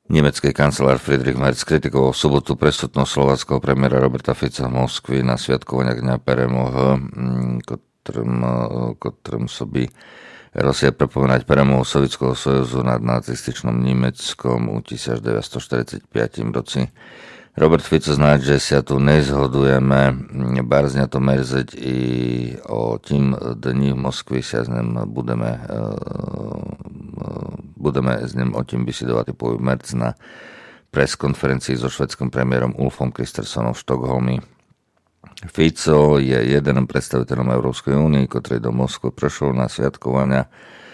Nemecký kancelár Friedrich Merz kritikoval v sobotu presudnosť slováckého premiéra Roberta Fica v Moskvi na sviatkovania Dňa Peremoh, ktorým by Rusia pripomínať premohu Sovietskeho sojuzu nad nacističnom Německom u 1945 roci. Robert Fico znať, že sa tu nezhodujeme, barzňa to merzeť i o tým dní v Moskvi sa s ním budeme s ním o tým vysidovať povie Merz na preskonferencii so švédskym premiérom Ulfom Kristerssonom v Štokholmi. Fico je jeden predstaviteľom Európskej únie, ktorý do Moskvy prešiel na sviatkovania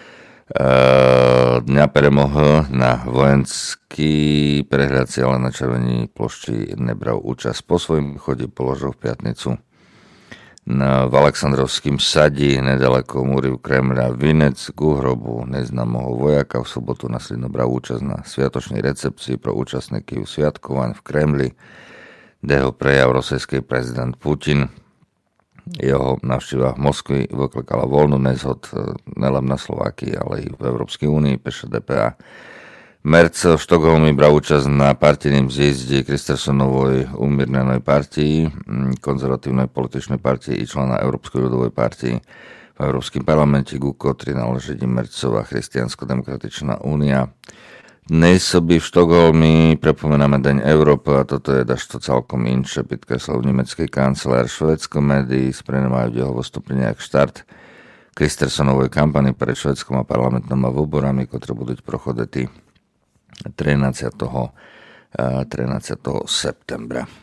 Dňa Peremoh na vojenský prehľadci, ale na Červenej plošti nebral účasť. Po svojom chode položil v piatnicu v Aleksandrovským sadi nedaleko múriu Kremľa vinec ku hrobu neznámeho vojaka. V sobotu následne bral účasť na sviatočnej recepcii pro účastníky sviatkovaň v Kremli, kde ho prejav rosejský prezident Putin. Jeho návšteva v Moskvi vyklikala voľnú nezhod nielen na Slovákii, ale i v Európskej únii, píše DPA. Merz v Štokholmi bral účasť na partijnom zjezde Kristerssonovej umírnenej partii, konzervatívnej političnej partii i člena Európskej ľudovej partii v Európskom parlamente, ku ktorý náleží Merzová Christiansko-demokratičná únia. Dnes by v Štokholmi pripomíname Deň Európy a toto je dažto celkom inče, podkreslil nemecký kancelár. Švédsko médií sprenímajú jeho vystúpenie ako štart Kristerssonovej kampane pred švédskom a parlamentnými voľbami, ktoré budú prochoditi 13. septembra.